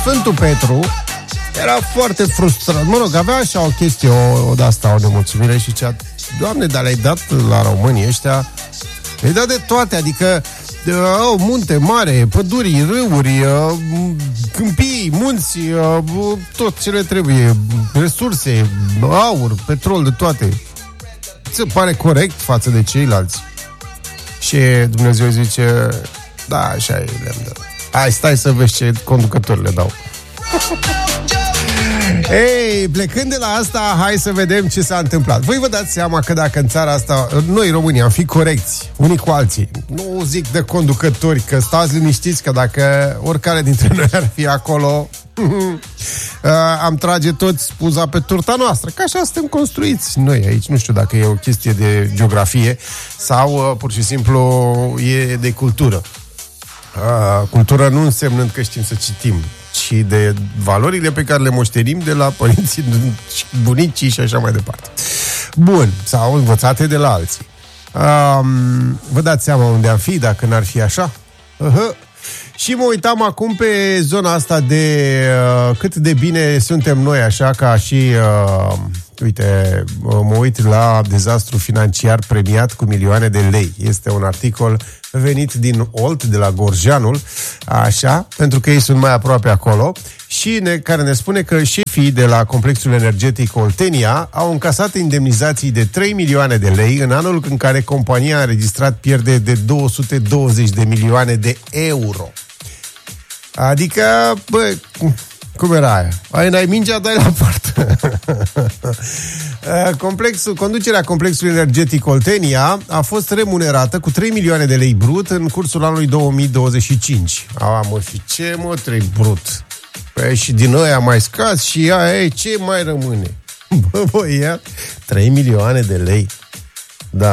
Sfântul Petru era foarte frustrat. Mă rog, avea așa o chestie, o de-asta, o nemulțumire și zicea: Doamne, dar le-ai dat la românii ăștia, le-ai dat de toate, adică au munte mare, păduri, râuri, câmpii, munți, tot ce le trebuie, resurse, aur, petrol, de toate. Se pare corect față de ceilalți? Și Dumnezeu zice: da, așa e, le-am dat. Hai, stai să vezi ce conducători le dau. Ei, plecând de la asta, hai să vedem ce s-a întâmplat. Voi vă dați seama că dacă în țara asta noi, românii, am fi corecți unii cu alții, nu zic de conducători, că stați liniștiți că dacă oricare dintre noi ar fi acolo, am trage toți spuza pe turta noastră, că așa suntem construiți noi aici. Nu știu dacă e o chestie de geografie sau pur și simplu e de cultură. Cultură nu însemnând că știm să citim, ci de valorile pe care le moștenim de la părinții, bunicii și așa mai departe. Bun, sau învățate de la alții. Vă dați seama unde am fi dacă n-ar fi așa? Și mă uitam acum pe zona asta de cât de bine suntem noi, așa ca și uite, mă uit la dezastru financiar premiat cu milioane de lei. Este un articol venit din Olt, de la Gorjeanul, așa, pentru că ei sunt mai aproape acolo, și care ne spune că șefii de la complexul energetic Oltenia au încasat indemnizații de 3 milioane de lei în anul în care compania a înregistrat pierderi de 220 de milioane de euro. Adică, bă, cum era aia? N-ai mingea, dai la poartă. Conducerea complexului energetic Oltenia a fost remunerată cu 3 milioane de lei brut în cursul anului 2025. Și ce, mă, 3 brut? Păi și din ăia mai scazi și aia, ce mai rămâne? Băiat, 3 milioane de lei. Da.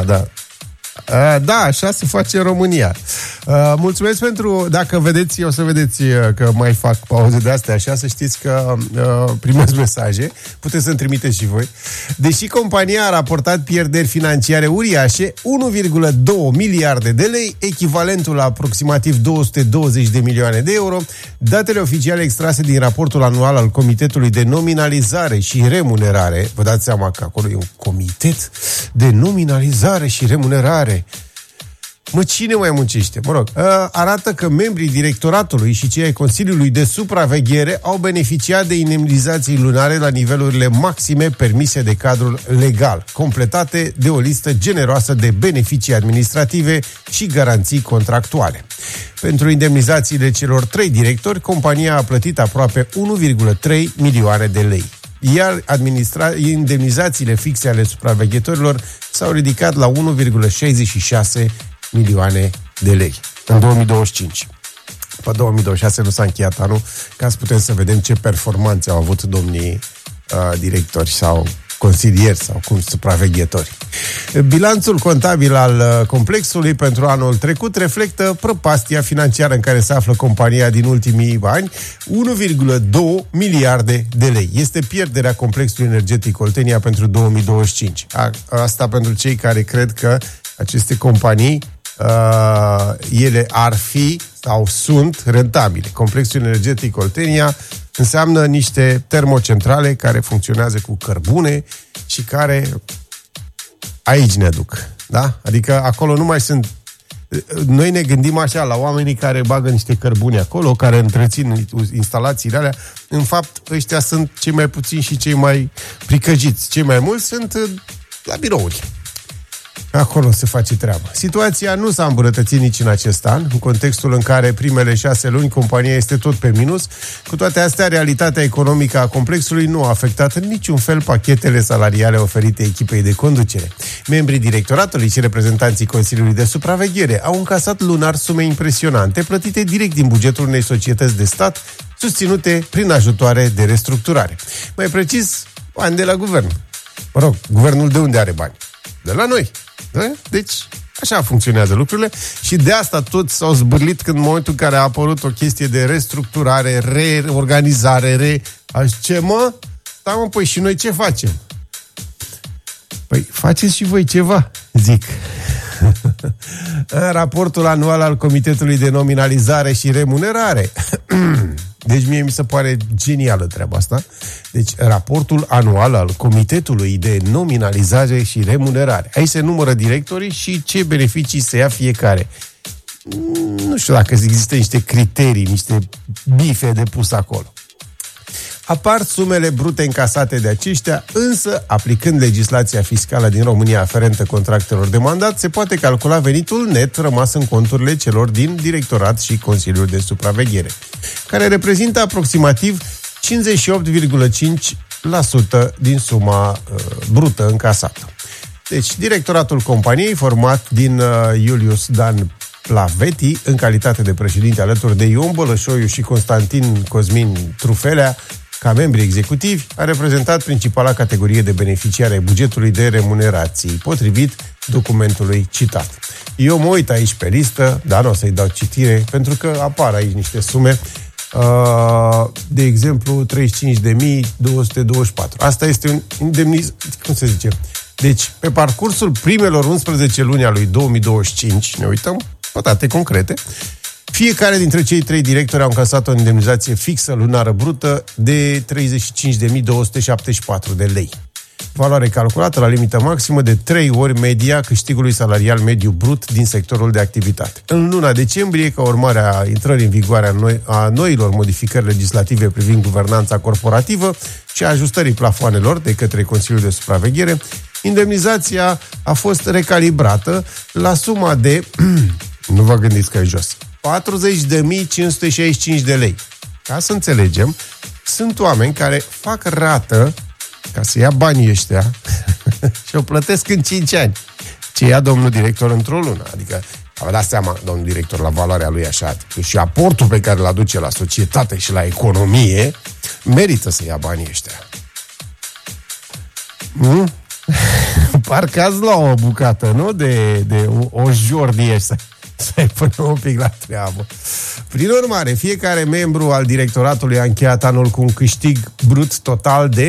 Da, așa se face în România. Mulțumesc pentru, dacă vedeți, o să vedeți că mai fac pauze de astea, așa, să știți că primesc mesaje, puteți să-mi trimiteți și voi. Deși compania a raportat pierderi financiare uriașe, 1,2 miliarde de lei, echivalentul la aproximativ 220 de milioane de euro, datele oficiale extrase din raportul anual al Comitetului de Nominalizare și Remunerare, vă dați seama că acolo e un comitet de nominalizare și remunerare. Mă, cine mai muncește? Mă rog, arată că membrii directoratului și cei ai Consiliului de Supraveghere au beneficiat de indemnizații lunare la nivelurile maxime permise de cadrul legal, completate de o listă generoasă de beneficii administrative și garanții contractuale. Pentru indemnizațiile celor 3 directori, compania a plătit aproape 1,3 milioane de lei. Iar indemnizațiile fixe ale supraveghetorilor s-au ridicat la 1,66 milioane de lei în 2025. Pe 2026 nu s-a încheiat anul, ca să putem să vedem ce performanțe au avut domnii directori sau consilieri sau cum supraveghetori. Bilanțul contabil al complexului pentru anul trecut reflectă prăpastia financiară în care se află compania din ultimii ani, 1,2 miliarde de lei. Este pierderea complexului energetic Oltenia pentru 2025. Asta pentru cei care cred că aceste companii ele ar fi sau sunt rentabile. Complexul energetic Oltenia înseamnă niște termocentrale care funcționează cu cărbune și care aici ne aduc. Da? Adică acolo nu mai sunt. Noi ne gândim așa la oamenii care bagă niște cărbune acolo, care întrețin instalațiile alea. În fapt, ăștia sunt cei mai puțini și cei mai pricăjiți. Cei mai mulți sunt la birouri. Acolo se face treaba. Situația nu s-a îmbunătățit nici în acest an, în contextul în care primele 6 luni compania este tot pe minus. Cu toate astea, realitatea economică a complexului nu a afectat în niciun fel pachetele salariale oferite echipei de conducere. Membrii directoratului și reprezentanții Consiliului de Supraveghere au încasat lunar sume impresionante, plătite direct din bugetul unei societăți de stat, susținute prin ajutoare de restructurare. Mai precis, bani de la guvern. Mă rog, guvernul de unde are bani? De la noi. Deci, așa funcționează lucrurile și de asta toți s-au zbârlit când în momentul în care a apărut o chestie de restructurare, reorganizare, ce mă? Da, mă, păi și noi ce facem? Păi faceți și voi ceva, zic. În raportul anual al Comitetului de Nominalizare și Remunerare Deci mie mi se pare genială treaba asta. Deci raportul anual al Comitetului de Nominalizare și Remunerare. Aici se numără directorii și ce beneficii se ia fiecare. Nu știu dacă există niște criterii, niște bife de pus acolo. Apar sumele brute încasate de aceștia, însă, aplicând legislația fiscală din România aferentă contractelor de mandat, se poate calcula venitul net rămas în conturile celor din directorat și Consiliul de Supraveghere, care reprezintă aproximativ 58,5% din suma brută încasată. Deci, directoratul companiei, format din Iulius Dan Plaveti, în calitate de președinte, alături de Ion Bălășoiu și Constantin Cosmin Trufelea, ca membri executivi, a reprezentat principala categorie de beneficiari ai bugetului de remunerații, potrivit documentului citat. Eu mă uit aici pe listă, dar nu o să-i dau citire, pentru că apar aici niște sume, de exemplu, 35.224. Asta este un cum se zice? Deci, pe parcursul primelor 11 luni a lui 2025, ne uităm pe date concrete, fiecare dintre cei 3 directori au încasat o indemnizație fixă lunară brută de 35.274 de lei. Valoare calculată la limită maximă de 3 ori media câștigului salarial mediu brut din sectorul de activitate. În luna decembrie, ca urmare a intrării în vigoare a noilor modificări legislative privind guvernanța corporativă și a ajustării plafoanelor de către Consiliul de Supraveghere, indemnizația a fost recalibrată la suma de nu vă gândiți că e jos, 40.565 de lei. Ca să înțelegem, sunt oameni care fac rată ca să ia banii ăștia și o plătesc în 5 ani. Ce ia domnul director într-o lună. Adică, vă dați seama, domnul director, la valoarea lui așa, adică și aportul pe care îl aduce la societate și la economie, merită să ia banii ăștia. Parcă ați lua o bucată, nu? De o jordie să-i până un pic la treabă. Prin urmare, fiecare membru al directoratului a încheiat anul cu un câștig brut total de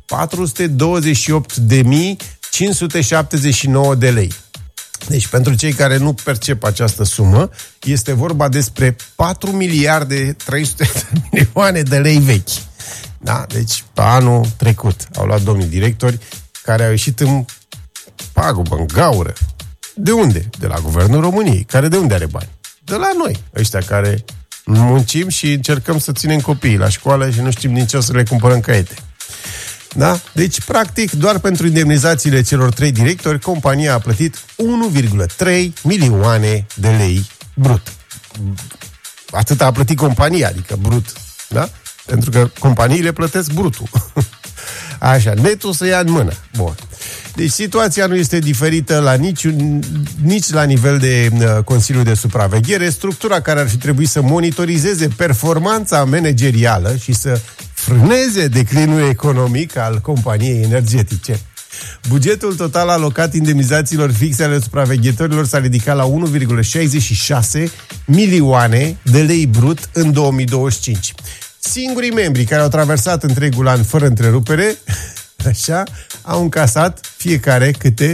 428.579 de lei. Deci, pentru cei care nu percep această sumă, este vorba despre 4 miliarde 300 de milioane de lei vechi. Da? Deci, pe anul trecut au luat domnii directori care au ieșit în pagubă, în gaură. De unde? De la Guvernul României. Care de unde are bani? De la noi, ăștia care muncim și încercăm să ținem copiii la școală și nu știm nici o să le cumpărăm caiete. Da? Deci, practic, doar pentru indemnizațiile celor 3 directori, compania a plătit 1,3 milioane de lei brut. Atât a plătit compania, adică brut. Da? Pentru că companiile plătesc brutul. Așa, netul să ia în mână. Bun. Deci situația nu este diferită la nici la nivel de Consiliu de Supraveghere, structura care ar fi trebuit să monitorizeze performanța managerială și să frâneze declinul economic al companiei energetice. Bugetul total alocat indemnizațiilor fixe ale supraveghetorilor s-a ridicat la 1,66 milioane de lei brut în 2025. Singurii membri care au traversat întregul an fără întrerupere, așa, au încasat fiecare câte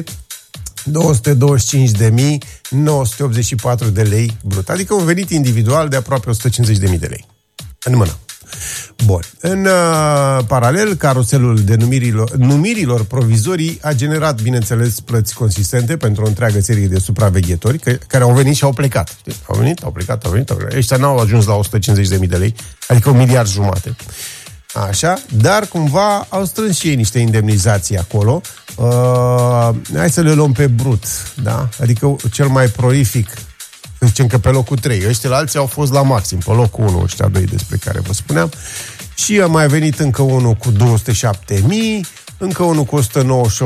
225.984 de lei brut, adică un venit individual de aproape 150.000 de lei în mână. Bun. În paralel, caruselul de numirilor provizorii a generat, bineînțeles, plăți consistente pentru o întreagă serie de supraveghetori care au venit și au plecat. Au plecat. Ăștia n-au ajuns la 150.000 de lei, adică 1,5 miliarde. Așa, dar cumva au strâns și ei niște indemnizații acolo. Hai să le luăm pe brut, da? Adică cel mai prolific, zicem că pe locul 3. Ăștia alții au fost la maxim, pe locul 1, ăștia 2 despre care vă spuneam. Și a mai venit încă unul cu 207.000, încă unul cu 198.000,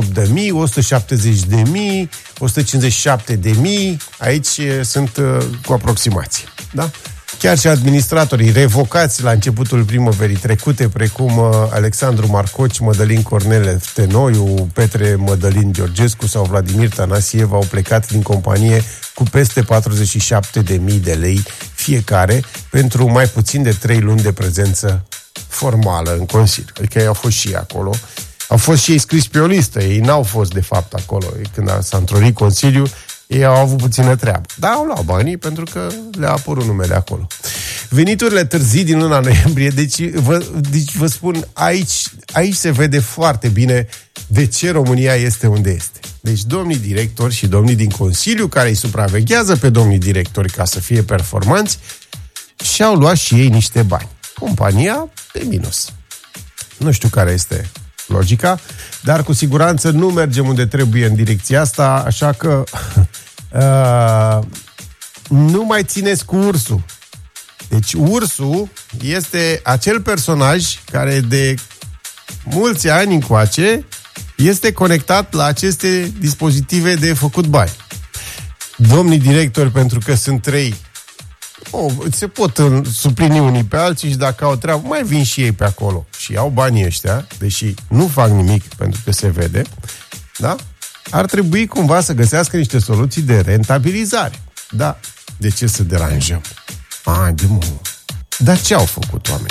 170.000, 157.000. Aici sunt cu aproximație, da? Chiar și administratorii revocați la începutul primăverii trecute, precum Alexandru Marcoci, Mădălin Cornele Tenoiu, Petre Mădălin Georgescu sau Vladimir Tanasiev, au plecat din companie cu peste 47.000 de lei fiecare pentru mai puțin de 3 luni de prezență formală în Consiliu. Adică ei au fost și acolo. Au fost și ei scriși pe o listă. Ei n-au fost, de fapt, acolo. Când s-a întrunit Consiliul, Ei au avut puțină treabă. Dar au luat banii pentru că le-a apărut numele acolo. Veniturile târzii din luna noiembrie, deci vă spun, aici se vede foarte bine de ce România este unde este. Deci domnii directori și domnii din Consiliu, care îi supraveghează pe domnii directori ca să fie performanți, și-au luat și ei niște bani. Compania pe minus. Nu știu care este logica, dar cu siguranță nu mergem unde trebuie în direcția asta, așa că nu mai țineți cu ursul. Deci ursul este acel personaj care de mulți ani încoace este conectat la aceste dispozitive de făcut bani. Domnii directori, pentru că sunt 3, se pot suplini unii pe alții și dacă au treabă, mai vin și ei pe acolo și iau banii ăștia, deși nu fac nimic pentru că se vede, da? Ar trebui cumva să găsească niște soluții de rentabilizare. Da, de ce să deranjăm? Dar ce au făcut oamenii?